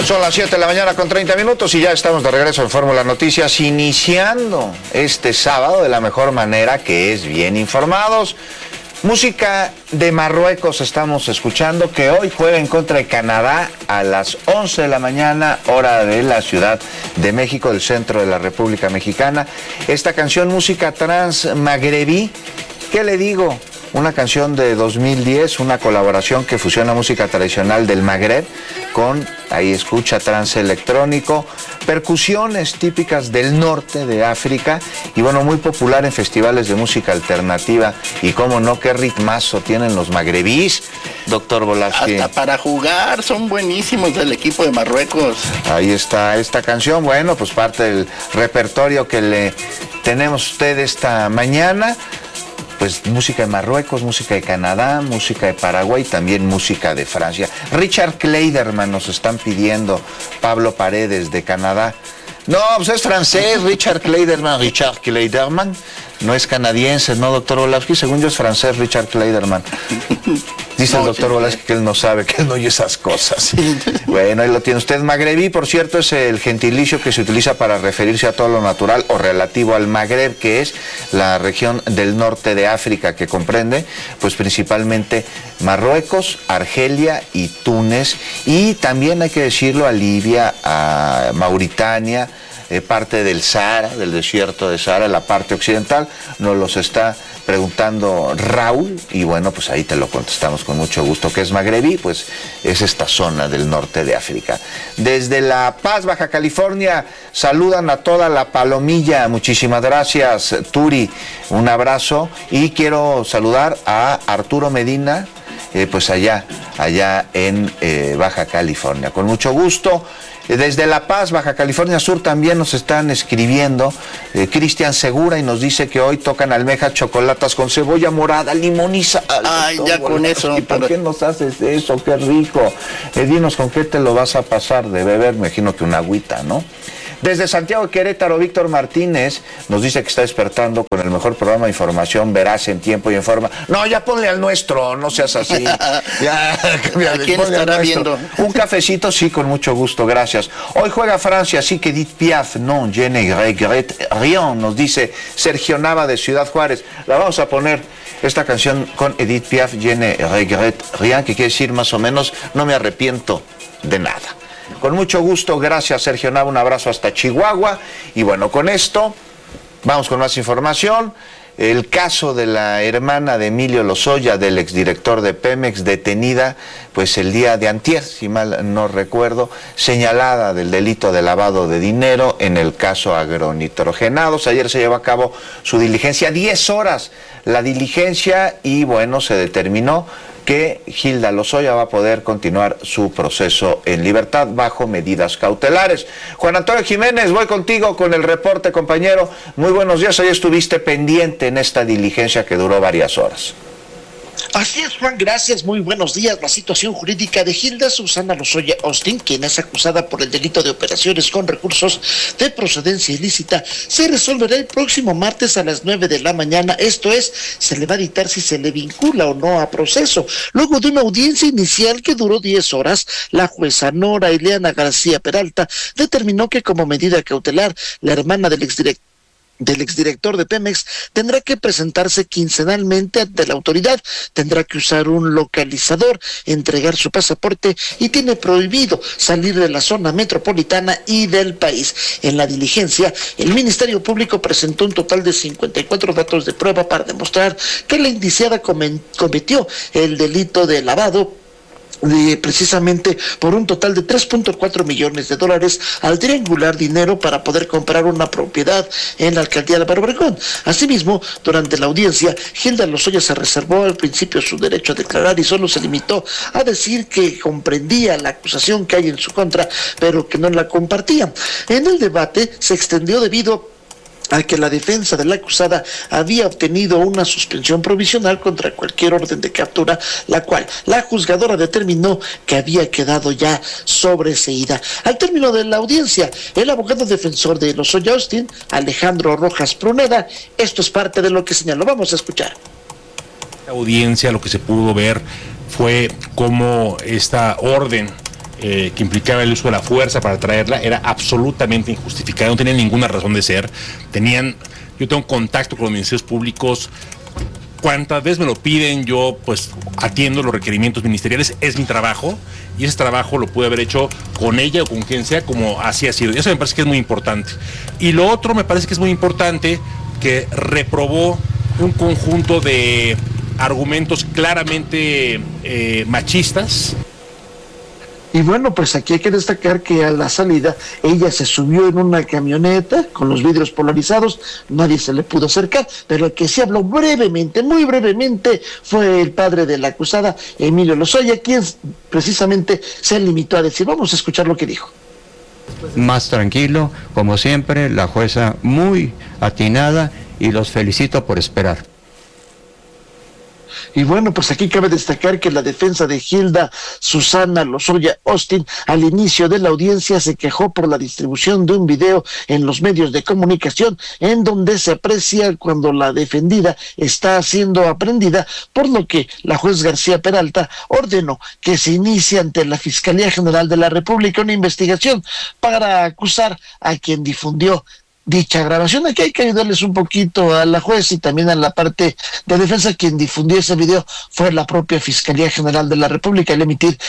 Son las 7 de la mañana con 30 minutos y ya estamos de regreso en Fórmula Noticias, iniciando este sábado de la mejor manera, que es bien informados. Música de Marruecos estamos escuchando, que hoy juega en contra de Canadá a las 11 de la mañana, hora de la Ciudad de México, del centro de la República Mexicana. Esta canción, música trans magrebí, ¿qué le digo? Una canción de 2010, una colaboración que fusiona música tradicional del Magreb con, ahí escucha, trance electrónico, percusiones típicas del norte de África y bueno, muy popular en festivales de música alternativa. Y cómo no, qué ritmazo tienen los magrebíes, doctor Volaski. Hasta para jugar son buenísimos del equipo de Marruecos. Ahí está esta canción, bueno, pues parte del repertorio que le tenemos a usted esta mañana. Pues música de Marruecos, música de Canadá, música de Paraguay, también música de Francia. Richard Kleiderman nos están pidiendo, Pablo Paredes de Canadá. No, pues es francés, Richard Kleiderman, no es canadiense, ¿no, doctor Volaski? Según yo es francés, Richard Kleiderman. Dice el doctor Volaski que él no sabe, que él no oye esas cosas. Bueno, ahí lo tiene usted. Magrebí, por cierto, es el gentilicio que se utiliza para referirse a todo lo natural o relativo al Magreb, que es la región del norte de África, que comprende, pues principalmente Marruecos, Argelia y Túnez, y también hay que decirlo a Libia, a Mauritania, parte del Sahara, del desierto de Sahara, la parte occidental. Nos los está preguntando Raúl y bueno, pues ahí te lo contestamos con mucho gusto. ¿Qué es magrebí? Pues es esta zona del norte de África. Desde La Paz, Baja California, saludan a toda la palomilla. Muchísimas gracias, Turi, un abrazo. Y quiero saludar a Arturo Medina, pues allá en Baja California, con mucho gusto. Desde La Paz, Baja California Sur, también nos están escribiendo Cristian Segura, y nos dice que hoy tocan almejas chocolatas con cebolla morada, limón y sal. Ay, ya con eso. ¿Y por qué nos haces eso? Qué rico. Dinos con qué te lo vas a pasar de beber, me imagino que una agüita, ¿no? Desde Santiago, Querétaro, Víctor Martínez nos dice que está despertando con el mejor programa de información veraz, en tiempo y en forma. No, ya ponle al nuestro, no seas así. Ya, ¿A quién estará viendo? Un cafecito, sí, con mucho gusto, gracias. Hoy juega Francia, así que Edith Piaf, non, je ne regrette rien, nos dice Sergio Nava de Ciudad Juárez. La vamos a poner, esta canción con Edith Piaf, je ne regrette rien, que quiere decir más o menos, no me arrepiento de nada. Con mucho gusto, gracias Sergio Nava, un abrazo hasta Chihuahua. Y bueno, con esto vamos con más información. El caso de la hermana de Emilio Lozoya, del exdirector de Pemex, detenida pues el día de antier, si mal no recuerdo, señalada del delito de lavado de dinero en el caso agronitrogenados. Ayer se llevó a cabo su diligencia, 10 horas la diligencia, y bueno, se determinó que Hilda Lozoya va a poder continuar su proceso en libertad bajo medidas cautelares. Juan Antonio Jiménez, voy contigo con el reporte, compañero. Muy buenos días, hoy estuviste pendiente en esta diligencia que duró varias horas. Así es, Juan, gracias, muy buenos días. La situación jurídica de Hilda Susana Lozoya Austin, quien es acusada por el delito de operaciones con recursos de procedencia ilícita, se resolverá el próximo martes a las 9 de la mañana. Esto es, se le va a dictar si se le vincula o no a proceso. Luego de una audiencia inicial que duró 10 horas, la jueza Nora Ileana García Peralta determinó que como medida cautelar, la hermana del exdirector de Pemex tendrá que presentarse quincenalmente ante la autoridad, tendrá que usar un localizador, entregar su pasaporte y tiene prohibido salir de la zona metropolitana y del país. En la diligencia, el Ministerio Público presentó un total de 54 datos de prueba para demostrar que la indiciada cometió el delito de lavado precisamente por un total de 3.4 millones de dólares al triangular dinero para poder comprar una propiedad en la alcaldía de Álvaro Obregón. Asimismo, durante la audiencia, Hilda Lozoya se reservó al principio su derecho a declarar y solo se limitó a decir que comprendía la acusación que hay en su contra, pero que no la compartía. En el debate se extendió debido a que la defensa de la acusada había obtenido una suspensión provisional contra cualquier orden de captura, la cual la juzgadora determinó que había quedado ya sobreseída. Al término de la audiencia, el abogado defensor de Lozoya Austin, Alejandro Rojas Pruneda, esto es parte de lo que señaló. Vamos a escuchar. La audiencia, lo que se pudo ver fue cómo esta orden que implicaba el uso de la fuerza para traerla era absolutamente injustificada, no tenía ninguna razón de ser. Yo tengo contacto con los ministerios públicos, cuantas veces me lo piden, yo pues atiendo los requerimientos ministeriales, es mi trabajo, y ese trabajo lo pude haber hecho con ella o con quien sea, como así ha sido. Y eso me parece que es muy importante. Y lo otro me parece que es muy importante, que reprobó un conjunto de argumentos claramente machistas. Y bueno, pues aquí hay que destacar que a la salida ella se subió en una camioneta con los vidrios polarizados, nadie se le pudo acercar, pero el que se habló brevemente, muy brevemente, fue el padre de la acusada, Emilio Lozoya, quien precisamente se limitó a decir, vamos a escuchar lo que dijo. Más tranquilo, como siempre, la jueza muy atinada, y los felicito por esperar. Y bueno, pues aquí cabe destacar que la defensa de Hilda Susana Lozoya Austin al inicio de la audiencia se quejó por la distribución de un video en los medios de comunicación en donde se aprecia cuando la defendida está siendo aprendida, por lo que la juez García Peralta ordenó que se inicie ante la Fiscalía General de la República una investigación para acusar a quien difundió dicha grabación. Aquí hay que ayudarles un poquito a la juez y también a la parte de defensa. Quien difundió ese video fue la propia Fiscalía General de la República al emitir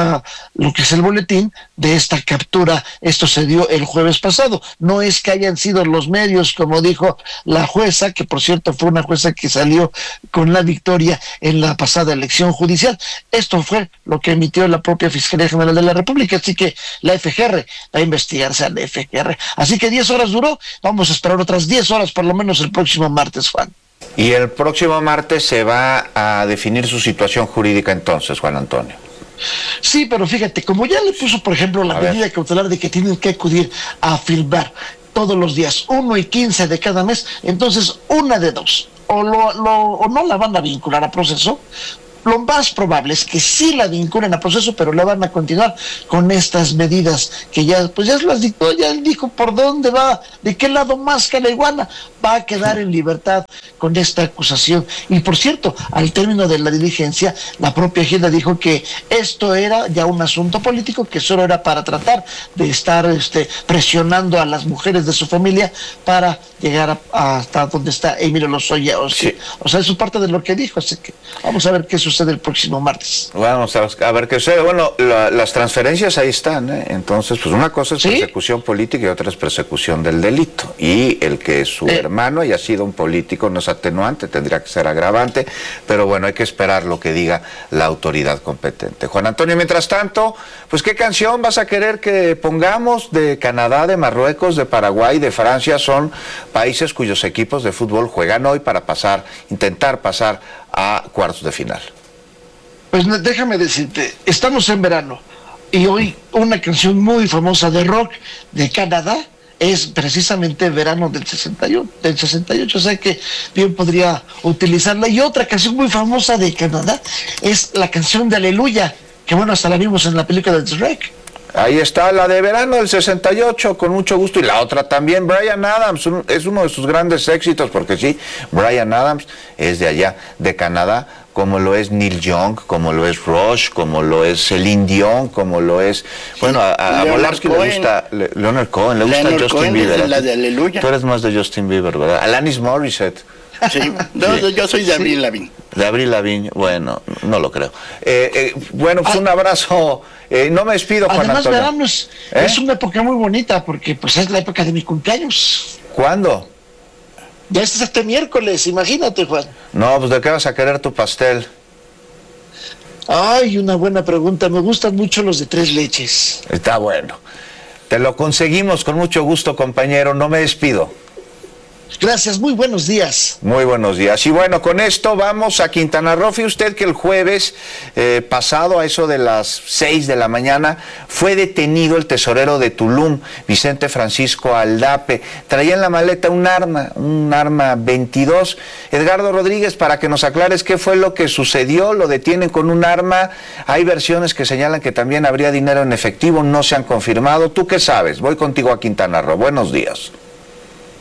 lo que es el boletín de esta captura. Esto se dio el jueves pasado. No es que hayan sido los medios, como dijo la jueza, que por cierto fue una jueza que salió con la victoria en la pasada elección judicial. Esto fue lo que emitió la propia Fiscalía General de la República, así que la FGR va a investigarse a la FGR. Así que 10 horas duró. Vamos a esperar otras 10 horas por lo menos el próximo martes, Juan. Y el próximo martes se va a definir su situación jurídica entonces, Juan Antonio. Sí, pero fíjate, como ya le puso, por ejemplo, la medida cautelar de que tienen que acudir a filmar todos los días, 1 y 15 de cada mes, entonces una de dos, o no la van a vincular a proceso. Lo más probable es que sí la vinculen a proceso, pero la van a continuar con estas medidas que ya las dictó, ya dijo por dónde va, de qué lado más que la iguana, va a quedar en libertad con esta acusación. Y por cierto, al término de la diligencia, la propia Hilda dijo que esto era ya un asunto político, que solo era para tratar de estar presionando a las mujeres de su familia para llegar hasta donde está Emilio Lozoya. Sí. O sea, eso es parte de lo que dijo, así que vamos a ver qué sucede el próximo martes. Vamos a ver qué sucede. Bueno, las transferencias ahí están, ¿eh? Entonces, pues una cosa es persecución política y otra es persecución del delito. Y el que su hermano haya sido un político no es atenuante, tendría que ser agravante, pero bueno, hay que esperar lo que diga la autoridad competente. Juan Antonio, mientras tanto, pues ¿qué canción vas a querer que pongamos de Canadá, de Marruecos, de Paraguay, de Francia? Son países cuyos equipos de fútbol juegan hoy para intentar pasar a cuartos de final. Pues déjame decirte, estamos en verano y hoy una canción muy famosa de rock de Canadá es precisamente Verano del 68, o sea que bien podría utilizarla. Y otra canción muy famosa de Canadá es la canción de Aleluya, que bueno, hasta la vimos en la película de Shrek. Ahí está la de Verano del 68, con mucho gusto. Y la otra también, Bryan Adams, es uno de sus grandes éxitos, porque sí, Bryan Adams es de allá, de Canadá, como lo es Neil Young, como lo es Rush, como lo es Celine Dion, como lo es... Bueno, a Volarsky le gusta Leonard Cohen, le gusta Justin Bieber. Es la de Aleluya. Tú eres más de Justin Bieber, ¿verdad? Alanis Morissette. Sí, yo soy de Avril Lavigne. De Avril Lavigne, bueno, no lo creo. Bueno, pues un abrazo. No me despido, Juan Antonio. Además, verano es una época muy bonita, porque pues es la época de mi cumpleaños. ¿Cuándo? Ya es este miércoles, imagínate, Juan. No, pues ¿de qué vas a querer tu pastel? Ay, una buena pregunta. Me gustan mucho los de 3 leches. Está bueno. Te lo conseguimos con mucho gusto, compañero. No me despido. Gracias, muy buenos días. Muy buenos días. Y bueno, con esto vamos a Quintana Roo. Fíjate usted que el jueves pasado, a eso de las 6 de la mañana, fue detenido el tesorero de Tulum, Vicente Francisco Aldape. Traía en la maleta un arma 22. Edgardo Rodríguez, para que nos aclares qué fue lo que sucedió. Lo detienen con un arma. Hay versiones que señalan que también habría dinero en efectivo, no se han confirmado. ¿Tú qué sabes? Voy contigo a Quintana Roo. Buenos días.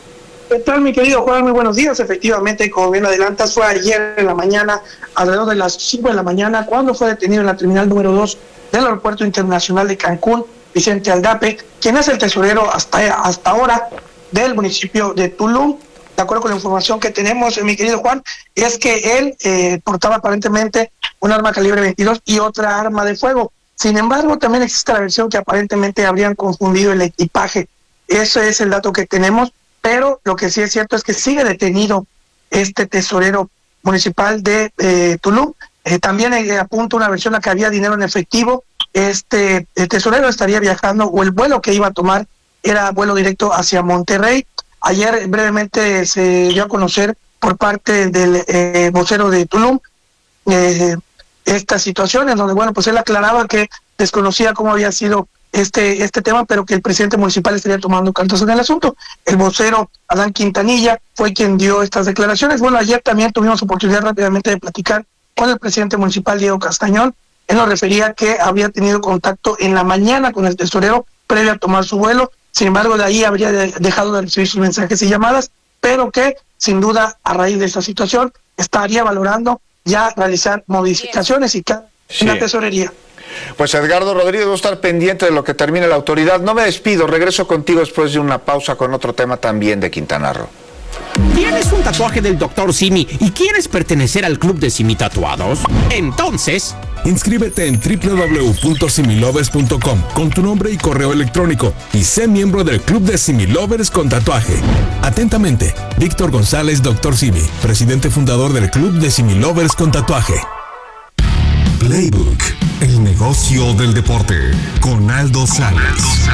¿Qué tal, mi querido Juan? Muy buenos días. Efectivamente, como bien adelantas, fue ayer en la mañana, alrededor de las 5 de la mañana, cuando fue detenido en la terminal número 2 del Aeropuerto Internacional de Cancún, Vicente Aldape, quien es el tesorero hasta ahora del municipio de Tulum. De acuerdo con la información que tenemos, mi querido Juan, es que él portaba aparentemente un arma calibre 22 y otra arma de fuego. Sin embargo, también existe la versión que aparentemente habrían confundido el equipaje. Ese es el dato que tenemos, pero lo que sí es cierto es que sigue detenido este tesorero municipal de Tulum. También apunta una versión a que había dinero en efectivo. Este tesorero estaría viajando, o el vuelo que iba a tomar era vuelo directo hacia Monterrey. Ayer brevemente se dio a conocer por parte del vocero de Tulum esta situación, en donde, bueno, pues él aclaraba que desconocía cómo había sido este tema, pero que el presidente municipal estaría tomando cartas en el asunto. El vocero Adán Quintanilla fue quien dio estas declaraciones. Bueno, ayer también tuvimos oportunidad rápidamente de platicar con el presidente municipal, Diego Castañón. Él nos refería que había tenido contacto en la mañana con el tesorero previo a tomar su vuelo. Sin embargo, de ahí habría dejado de recibir sus mensajes y llamadas, pero que, sin duda, a raíz de esta situación, estaría valorando ya realizar modificaciones y en la tesorería. Pues Edgardo Rodríguez, voy a estar pendiente de lo que termine la autoridad. No me despido, regreso contigo después de una pausa con otro tema también de Quintana Roo. ¿Tienes un tatuaje del Dr. Simi y quieres pertenecer al club de Simi Tatuados? Entonces, inscríbete en www.similovers.com con tu nombre y correo electrónico y sé miembro del club de Similovers con tatuaje. Atentamente, Víctor González, Dr. Simi, presidente fundador del club de Similovers con tatuaje. Playbook, el negocio del deporte, con Aldo Salas.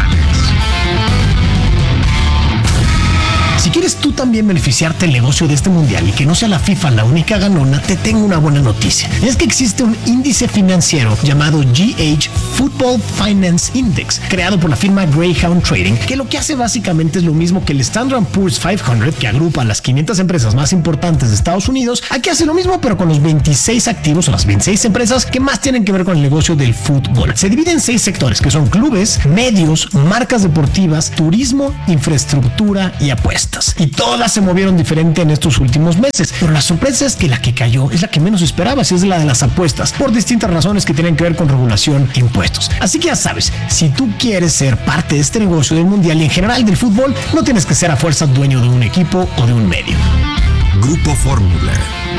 Si quieres tú también beneficiarte del negocio de este mundial y que no sea la FIFA la única ganona, te tengo una buena noticia. Es que existe un índice financiero llamado GH Football Finance Index, creado por la firma Greyhound Trading, que lo que hace básicamente es lo mismo que el Standard & Poor's 500, que agrupa las 500 empresas más importantes de Estados Unidos. Aquí hace lo mismo, pero con los 26 activos o las 26 empresas que más tienen que ver con el negocio del fútbol. Se divide en 6 sectores, que son clubes, medios, marcas deportivas, turismo, infraestructura y apuestas. Y todas se movieron diferente en estos últimos meses, pero la sorpresa es que la que cayó es la que menos esperabas, y es la de las apuestas, por distintas razones que tienen que ver con regulación e impuestos. Así que ya sabes, si tú quieres ser parte de este negocio del mundial y en general del fútbol, no tienes que ser a fuerza dueño de un equipo o de un medio. Grupo Fórmula.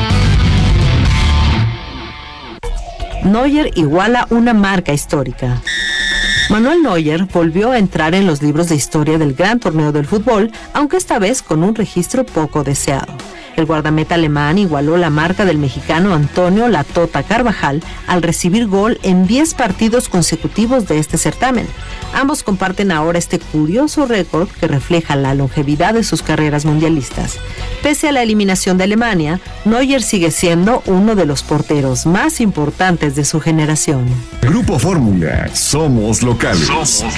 Neuer iguala una marca histórica. Manuel Neuer volvió a entrar en los libros de historia del gran torneo del fútbol, aunque esta vez con un registro poco deseado. El guardameta alemán igualó la marca del mexicano Antonio La Tota Carvajal al recibir gol en 10 partidos consecutivos de este certamen. Ambos comparten ahora este curioso récord que refleja la longevidad de sus carreras mundialistas. Pese a la eliminación de Alemania, Neuer sigue siendo uno de los porteros más importantes de su generación. Grupo Fórmula, somos locales.